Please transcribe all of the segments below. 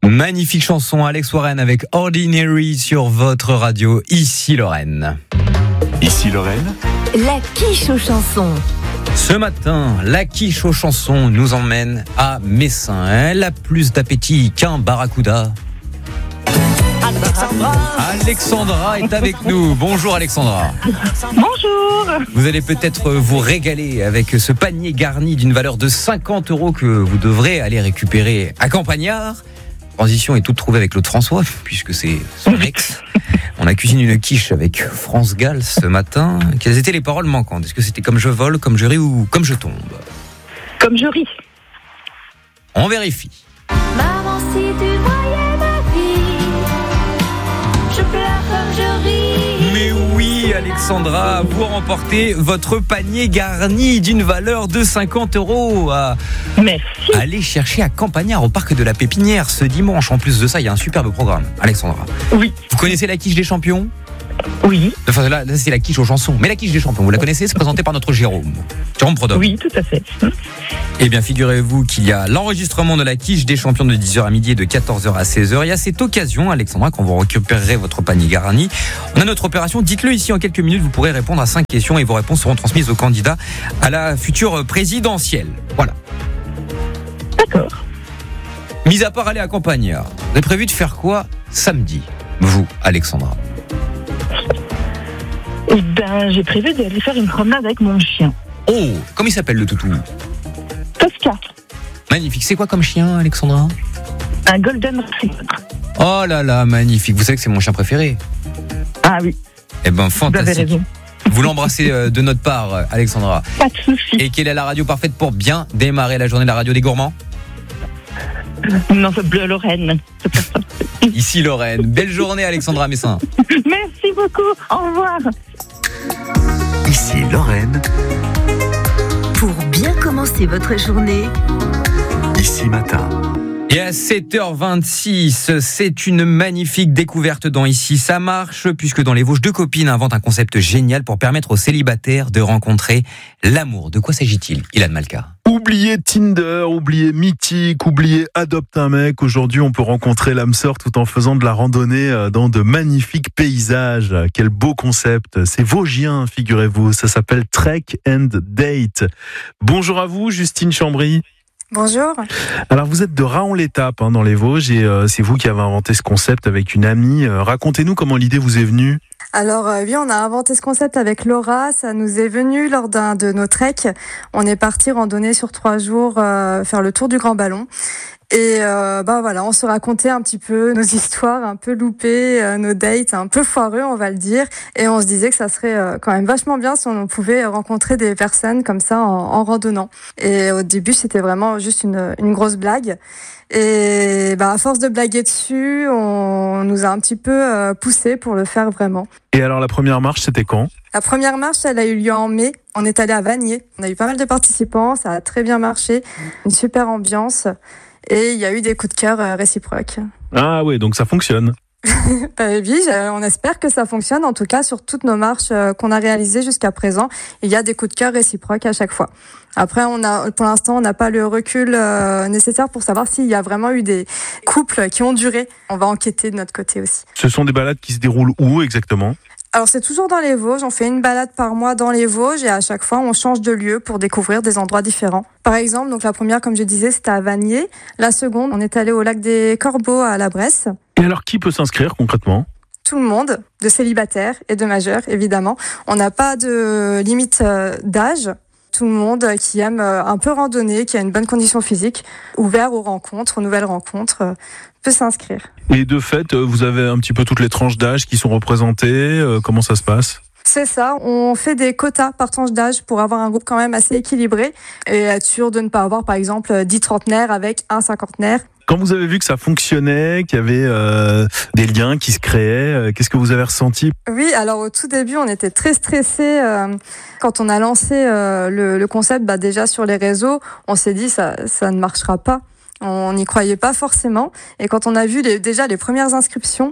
Magnifique chanson, Alex Warren avec Ordinary sur votre radio. Ici Lorraine. Ici Lorraine. La quiche aux chansons. Ce matin, la quiche aux chansons nous emmène à Messin. Elle a plus d'appétit qu'un barracuda. Alexandra est avec nous. Bonjour Alexandra. Bonjour. Vous allez peut-être vous régaler avec ce panier garni d'une valeur de 50 € que vous devrez aller récupérer à Campagnard. Transition est toute trouvée avec Claude François, puisque c'est son ex. On a cuisiné une quiche avec France Gall ce matin. Quelles étaient les paroles manquantes ? Est-ce que c'était comme je vole, comme je ris ou comme je tombe ? Comme je ris. On vérifie. Maman, si tu voyais ma vie, je pleure comme je ris. Mais oui, Alexandra, vous remportez votre panier garni d'une valeur de 50 €. Merci. Allez chercher à Campagnard au parc de la Pépinière ce dimanche. En plus de ça, il y a un superbe programme. Alexandra. Oui. Vous connaissez la quiche des champions ? Oui. Enfin là, c'est la quiche aux chansons. Mais la quiche des champions, vous la connaissez ? C'est présenté par notre Jérôme Prodhomme. Oui, tout à fait. Eh bien, figurez-vous qu'il y a l'enregistrement de la quiche des champions de 10h à midi et de 14h à 16h. Et à cette occasion, Alexandra, quand vous récupérerez votre panier garni, on a notre opération. Dites-le ici en quelques minutes. Vous pourrez répondre à 5 questions et vos réponses seront transmises aux candidats à la future présidentielle. Voilà. D'accord. Mis à part aller à Campagnard, vous avez prévu de faire quoi samedi, vous, Alexandra ? Eh ben, j'ai prévu d'aller faire une promenade avec mon chien. Oh, comment il s'appelle le toutou ? Tosca. Magnifique. C'est quoi comme chien, Alexandra ? Un golden retriever. Oh là là, magnifique. Vous savez que c'est mon chien préféré ? Ah oui, Eh ben, vous avez fantastique. raison. Vous l'embrassez de notre part, Alexandra. Pas de souci. Et quelle est la radio parfaite pour bien démarrer la journée de la radio des gourmands ? Non, c'est Bleu Lorraine. C'est pas ça. Ici Lorraine. Belle journée, Alexandra Messin. Merci beaucoup. Au revoir. Ici Lorraine. Pour bien commencer votre journée, Ici Matin. Et à 7h26, c'est une magnifique découverte dans Ici ça marche, puisque dans les Vosges, 2 copines inventent un concept génial pour permettre aux célibataires de rencontrer l'amour. De quoi s'agit-il, Ilan Malka ? Oubliez Tinder, oubliez Mythique, oubliez Adopte un mec. Aujourd'hui, on peut rencontrer l'âme sœur tout en faisant de la randonnée dans de magnifiques paysages. Quel beau concept. C'est vosgien, figurez-vous. Ça s'appelle Trek and Date. Bonjour à vous, Justine Chambry. Bonjour. Alors, vous êtes de Raon-l'Étape dans les Vosges et c'est vous qui avez inventé ce concept avec une amie. Racontez-nous comment l'idée vous est venue. Alors oui, on a inventé ce concept avec Laura. Ça nous est venu lors d'un de nos treks. On est parti randonner sur 3 jours, faire le tour du Grand Ballon. Et voilà, on se racontait un petit peu nos histoires un peu loupées, nos dates un peu foireux, on va le dire. Et on se disait que ça serait quand même vachement bien si on pouvait rencontrer des personnes comme ça en randonnant. Et au début, c'était vraiment juste une grosse blague. Et à force de blaguer dessus, on nous a un petit peu poussé pour le faire vraiment. Et alors, la première marche, c'était quand ? La première marche, elle a eu lieu en mai. On est allé à Vanier. On a eu pas mal de participants, ça a très bien marché. Une super ambiance. Et il y a eu des coups de cœur réciproques. Ah ouais, donc ça fonctionne. Oui, on espère que ça fonctionne. En tout cas, sur toutes nos marches qu'on a réalisées jusqu'à présent, il y a des coups de cœur réciproques à chaque fois. Après, pour l'instant, on n'a pas le recul nécessaire pour savoir s'il y a vraiment eu des couples qui ont duré. On va enquêter de notre côté aussi. Ce sont des balades qui se déroulent où exactement ? Alors c'est toujours dans les Vosges, on fait une balade par mois dans les Vosges et à chaque fois on change de lieu pour découvrir des endroits différents. Par exemple, donc la première, comme je disais, c'était à Vanier. La seconde, on est allé au lac des Corbeaux à la Bresse. Et alors, qui peut s'inscrire concrètement ? Tout le monde, de célibataires et de majeurs évidemment. On n'a pas de limite d'âge. Tout le monde qui aime un peu randonner, qui a une bonne condition physique, ouvert aux rencontres, aux nouvelles rencontres, peut s'inscrire. Et de fait, vous avez un petit peu toutes les tranches d'âge qui sont représentées. Comment ça se passe ? C'est ça, on fait des quotas par tranche d'âge pour avoir un groupe quand même assez équilibré et être sûr de ne pas avoir par exemple 10 trentenaires avec un cinquantenaire. Quand vous avez vu que ça fonctionnait, qu'il y avait des liens qui se créaient, qu'est-ce que vous avez ressenti ? Oui, alors au tout début, on était très stressés. Quand on a lancé le concept, déjà sur les réseaux, on s'est dit ça ne marchera pas. On n'y croyait pas forcément. Et quand on a vu déjà les premières inscriptions,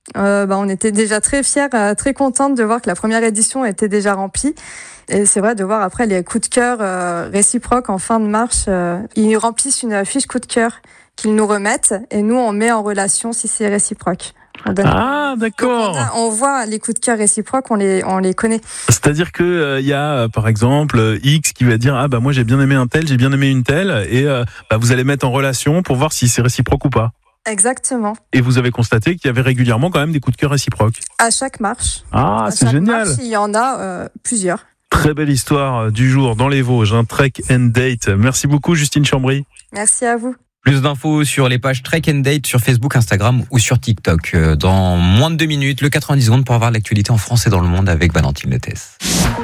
On était déjà très fiers, très contentes de voir que la première édition était déjà remplie. Et c'est vrai de voir après les coups de cœur réciproques en fin de marche. Ils remplissent une fiche coup de cœur qu'ils nous remettent et nous on met en relation si c'est réciproque. Ah, d'accord. Donc on voit les coups de cœur réciproques, on les connaît. C'est-à-dire que y a par exemple X qui va dire moi j'ai bien aimé un tel, j'ai bien aimé une telle, et vous allez mettre en relation pour voir si c'est réciproque ou pas. Exactement. Et vous avez constaté qu'il y avait régulièrement quand même des coups de cœur réciproques. À chaque marche. Ah, c'est génial. Marche, il y en a plusieurs. Très belle histoire du jour dans les Vosges, un Trek and Date. Merci beaucoup Justine Chambry. Merci à vous. Plus d'infos sur les pages Trek and Date sur Facebook, Instagram ou sur TikTok. Dans moins de 2 minutes, le 90 secondes pour avoir l'actualité en France et dans le monde avec Valentine Letès.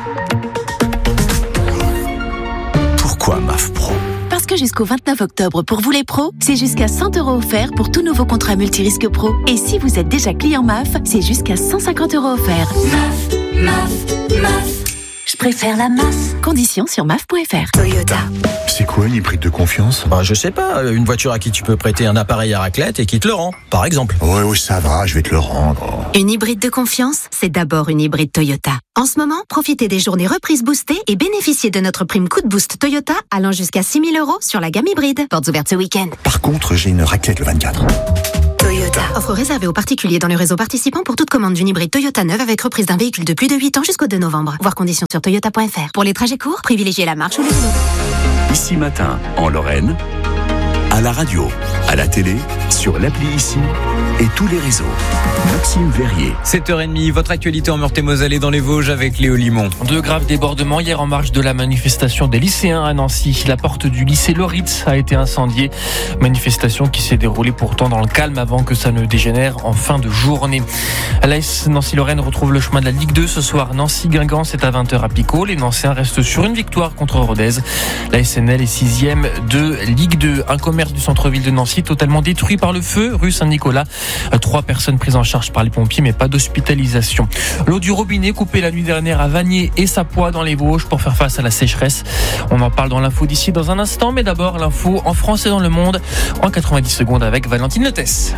Pourquoi MAF Pro ? Parce que jusqu'au 29 octobre, pour vous les pros, c'est jusqu'à 100 € offerts pour tout nouveau contrat multirisque pro. Et si vous êtes déjà client MAF, c'est jusqu'à 150 € offerts. MAF. Je préfère la MAF. Conditions sur MAF.fr. Toyota. C'est quoi une hybride de confiance ? Je sais pas, une voiture à qui tu peux prêter un appareil à raclette et qui te le rend, par exemple. Oui, ça va, je vais te le rendre. Une hybride de confiance, c'est d'abord une hybride Toyota. En ce moment, profitez des journées reprises boostées et bénéficiez de notre prime coup de boost Toyota allant jusqu'à 6 000 € sur la gamme hybride. Portes ouvertes ce week-end. Par contre, j'ai une raclette le 24. Toyota. Offre réservée aux particuliers dans le réseau participant pour toute commande d'une hybride Toyota neuve avec reprise d'un véhicule de plus de 8 ans jusqu'au 2 novembre. Voir conditions sur toyota.fr. Pour les trajets courts, privilégiez la marche ou le vélo. Ici Matin, en Lorraine, à la radio, à la télé, sur l'appli Ici et tous les réseaux. Maxime Verrier. 7h30, votre actualité en Meurthe-et-Moselle et dans les Vosges avec Léo Limon. 2 graves débordements hier en marge de la manifestation des lycéens à Nancy. La porte du lycée Loritz a été incendiée. Manifestation qui s'est déroulée pourtant dans le calme avant que ça ne dégénère en fin de journée. L'AS Nancy-Lorraine retrouve le chemin de la Ligue 2 ce soir. Nancy-Guingamp, c'est à 20h à Picot. Les Nancéens restent sur une victoire contre Rodez. La SNL est 6e de Ligue 2. Un commerce du centre-ville de Nancy totalement détruit par le feu, rue Saint-Nicolas. 3 personnes prises en charge par les pompiers, mais pas d'hospitalisation. L'eau du robinet coupée la nuit dernière à Vanier et Sapois dans les Vosges pour faire face à la sécheresse. On en parle dans l'info d'ici dans un instant, mais d'abord l'info en France et dans le monde en 90 secondes avec Valentine Letès.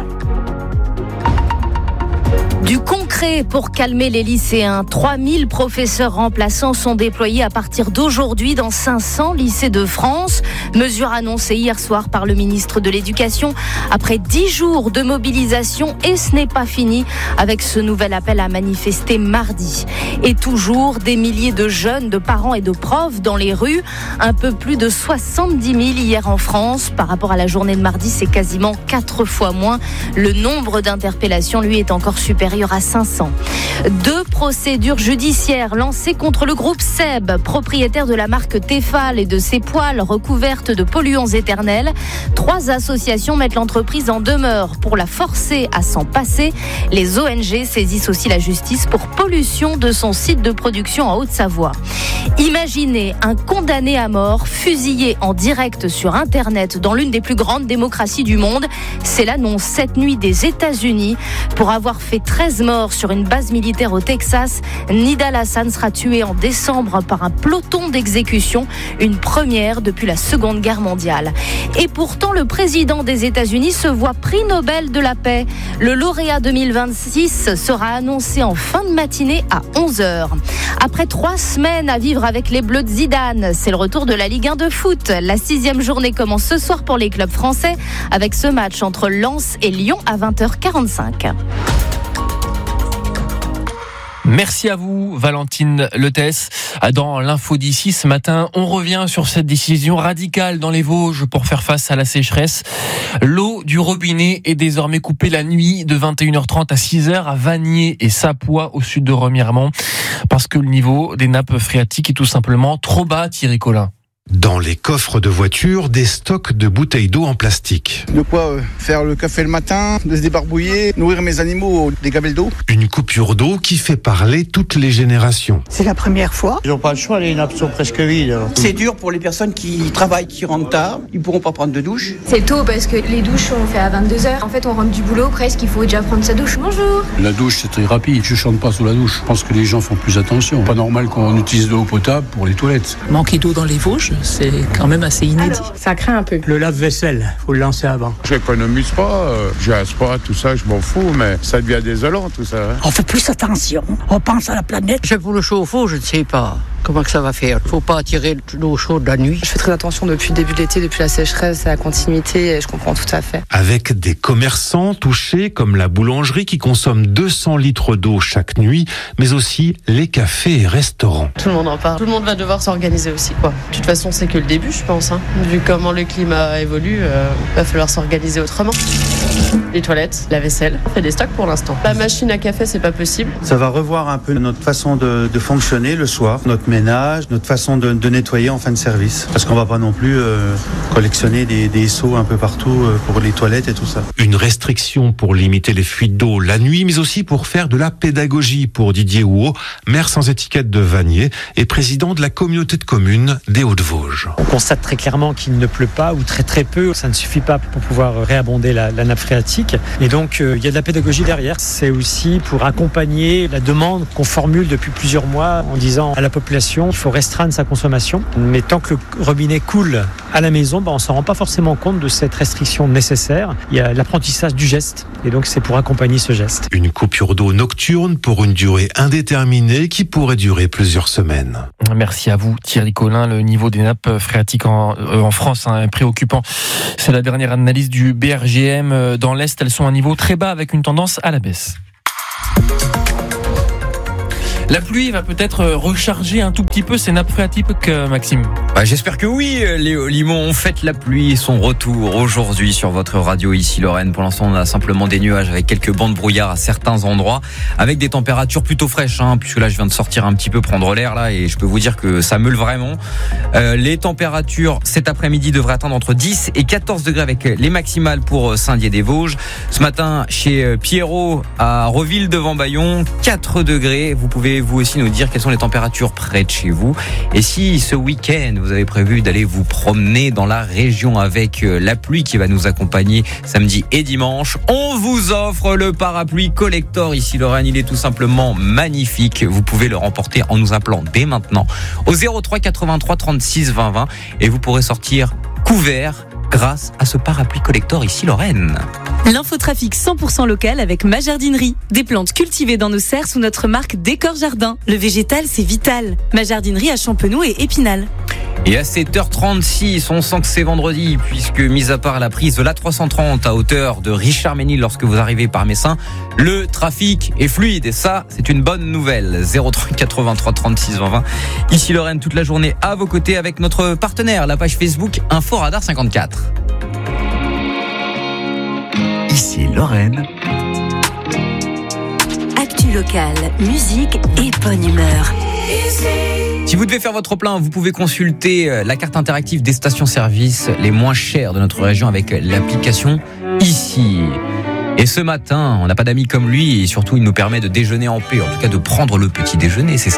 Du concret pour calmer les lycéens. 3000 professeurs remplaçants sont déployés à partir d'aujourd'hui dans 500 lycées de France. Mesure annoncée hier soir par le ministre de l'Éducation après 10 jours de mobilisation, et ce n'est pas fini avec ce nouvel appel à manifester mardi. Et toujours des milliers de jeunes, de parents et de profs dans les rues. Un peu plus de 70 000 hier en France. Par rapport à la journée de mardi, c'est quasiment 4 fois moins. Le nombre d'interpellations, lui, est encore supérieur à 500. 2 procédures judiciaires lancées contre le groupe Seb, propriétaire de la marque Tefal et de ses poêles recouvertes de polluants éternels. 3 associations mettent l'entreprise en demeure pour la forcer à s'en passer. Les ONG saisissent aussi la justice pour pollution de son site de production en Haute-Savoie. Imaginez un condamné à mort fusillé en direct sur Internet dans l'une des plus grandes démocraties du monde. C'est l'annonce cette nuit des États-Unis. Pour avoir fait 13 morts sur une base militaire au Texas, Nidal Hassan sera tué en décembre par un peloton d'exécution, une première depuis la Seconde Guerre mondiale. Et pourtant, le président des États-Unis se voit prix Nobel de la paix. Le lauréat 2026 sera annoncé en fin de matinée à 11h. Après 3 semaines à vivre avec les Bleus de Zidane, c'est le retour de la Ligue 1 de foot. La 6e journée commence ce soir pour les clubs français avec ce match entre Lens et Lyon à 20h45. Merci à vous, Valentine Letès. Dans l'info d'ici ce matin, on revient sur cette décision radicale dans les Vosges pour faire face à la sécheresse. L'eau du robinet est désormais coupée la nuit de 21h30 à 6h à Vanier et Sapois au sud de Remiremont parce que le niveau des nappes phréatiques est tout simplement trop bas, Thierry Collin. Dans les coffres de voiture, des stocks de bouteilles d'eau en plastique. De quoi faire le café le matin, de se débarbouiller, nourrir mes animaux des gabelles d'eau. Une coupure d'eau qui fait parler toutes les générations. C'est la première fois. Ils n'ont pas le choix, les nappes sont presque vides. C'est dur pour les personnes qui travaillent, qui rentrent tard. Ils ne pourront pas prendre de douche. C'est tôt parce que les douches on fait à 22h. En fait, on rentre du boulot presque, il faut déjà prendre sa douche. Bonjour. La douche, c'est très rapide. Je ne chante pas sous la douche. Je pense que les gens font plus attention. Pas normal qu'on utilise de l'eau potable pour les toilettes. Manquer d'eau dans les Vosges, c'est quand même assez inédit. Alors, ça craint un peu. Le lave-vaisselle, faut le lancer avant. J'économise pas, je reste pas, tout ça, je m'en fous, mais ça devient désolant tout ça. On fait plus attention, on pense à la planète. Pour le chauffe-eau, je ne sais pas comment que ça va faire. Faut pas attirer l'eau chaude la nuit. Je fais très attention depuis le début de l'été, depuis la sécheresse, à la continuité, et je comprends tout à fait. Avec des commerçants touchés comme la boulangerie qui consomme 200 litres d'eau chaque nuit, mais aussi les cafés et restaurants. Tout le monde en parle. Tout le monde va devoir s'organiser aussi, quoi. De toute façon, c'est que le début, je pense. Vu comment le climat évolue, va falloir s'organiser autrement. Les toilettes, la vaisselle, on fait des stocks pour l'instant. La machine à café, c'est pas possible. Ça va revoir un peu notre façon de fonctionner le soir, notre ménage, notre façon de nettoyer en fin de service. Parce qu'on va pas non plus collectionner des seaux un peu partout pour les toilettes et tout ça. Une restriction pour limiter les fuites d'eau la nuit, mais aussi pour faire de la pédagogie pour Didier Houot, maire sans étiquette de Vanier et président de la communauté de communes des Hauts-de-Vosges. On constate très clairement qu'il ne pleut pas ou très très peu. Ça ne suffit pas pour pouvoir réabonder la nappe phréatique. Et donc il y a de la pédagogie derrière. C'est aussi pour accompagner la demande qu'on formule depuis plusieurs mois en disant à la population qu'il faut restreindre sa consommation. Mais tant que le robinet coule à la maison, on ne s'en rend pas forcément compte de cette restriction nécessaire. Il y a l'apprentissage du geste. Et donc c'est pour accompagner ce geste. Une coupure d'eau nocturne pour une durée indéterminée qui pourrait durer plusieurs semaines. Merci à vous Thierry Collin. Le niveau des nappes phréatiques en France est préoccupant. C'est la dernière analyse du BRGM. Dans l'Est, elles sont à un niveau très bas avec une tendance à la baisse. La pluie va peut-être recharger un tout petit peu ces nappes phréatiques, Maxime. J'espère que oui, Léo Limon. On fête la pluie et son retour aujourd'hui sur votre radio ici Lorraine. Pour l'instant, on a simplement des nuages avec quelques bancs de brouillard à certains endroits, avec des températures plutôt fraîches, puisque là je viens de sortir un petit peu prendre l'air là et je peux vous dire que ça meule vraiment. Les températures cet après-midi devraient atteindre entre 10 et 14 degrés avec les maximales pour Saint-Dié-des-Vosges. Ce matin, chez Pierrot à Reville-devant-Bayon, 4 degrés. Vous pouvez vous aussi nous dire quelles sont les températures près de chez vous. Et si ce week-end vous avez prévu d'aller vous promener dans la région avec la pluie qui va nous accompagner samedi et dimanche, on vous offre le parapluie collector ici Lorraine. Il est tout simplement magnifique. Vous pouvez le remporter en nous appelant dès maintenant au 03 83 36 20 20 et vous pourrez sortir couvert grâce à ce parapluie collector ici Lorraine. L'infotrafic 100% local avec ma jardinerie. Des plantes cultivées dans nos serres sous notre marque Décor Jardin. Le végétal, c'est vital. Ma jardinerie à Champenoux et Épinal. Et à 7h36, on sent que c'est vendredi, puisque mis à part la prise de l'A330 à hauteur de Richard-Ménil lorsque vous arrivez par Messin, le trafic est fluide et ça, c'est une bonne nouvelle. 03 83 36 20 20. Ici Lorraine, toute la journée à vos côtés avec notre partenaire, la page Facebook Info Radar 54. Ici Lorraine. Actu locale, musique et bonne humeur. Si vous devez faire votre plein, vous pouvez consulter la carte interactive des stations-service les moins chères de notre région avec l'application Ici. Et ce matin, on n'a pas d'amis comme lui et surtout il nous permet de déjeuner en paix, en tout cas de prendre le petit déjeuner. C'est ce